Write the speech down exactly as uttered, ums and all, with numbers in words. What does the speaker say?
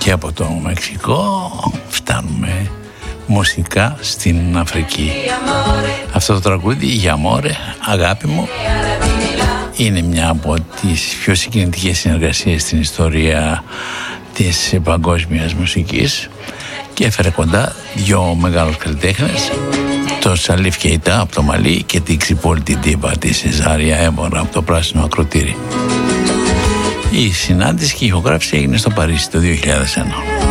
και από το Μεξικό φτάνουμε μουσικά στην Αφρική. Αυτό το τραγούδι, «Για αμόρε», αγάπη μου, είναι μια από τις πιο συγκινητικές συνεργασίες στην ιστορία της παγκόσμιας μουσικής και έφερε κοντά δυο μεγάλους καλλιτέχνες, το Σαλίφ Κεϊτά από το Μαλί και την ξυπόλυτη ντίβα της Ζάρια Έμπορα από το Πράσινο Ακροτήρι. Η συνάντηση και η ηχογράφηση έγινε στο Παρίσι το δύο χιλιάδες ένα.